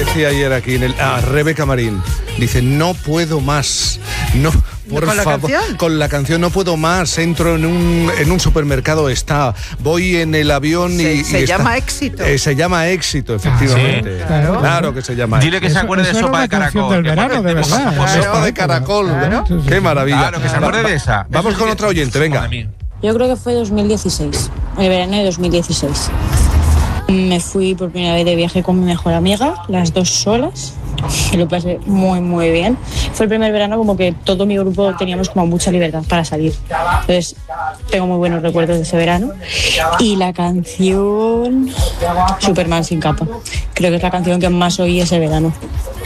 decía ayer aquí Rebeca Marín. Dice, no puedo más. No, por favor. Con la canción no puedo más. Entro en un supermercado, voy en el avión se llama Éxito. Se llama Éxito, efectivamente. Sí, claro que se llama Dile Éxito. que se acuerde de Sopa de Caracol. Del verano, de verdad. Sopa de Caracol. Claro. Qué maravilla. Claro, que se acuerde de esa. Vamos con otra oyente, venga. Yo creo que fue 2016, el verano de 2016. Me fui por primera vez de viaje con mi mejor amiga, las dos solas. Y lo pasé muy, muy bien. Fue el primer verano como que todo mi grupo teníamos como mucha libertad para salir. Entonces, tengo muy buenos recuerdos de ese verano. Y la canción Superman sin capa. Creo que es la canción que más oí ese verano.